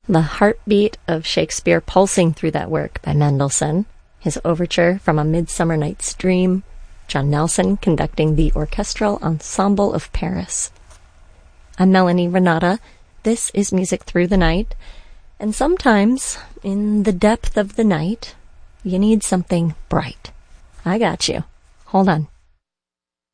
The heartbeat of Shakespeare pulsing through that work by Mendelssohn, his overture from A Midsummer Night's Dream, John Nelson conducting the Orchestral Ensemble of Paris. I'm Melanie Renata. This is Music Through the Night, and sometimes, in the depth of the night, you need something bright. I got you. Hold on.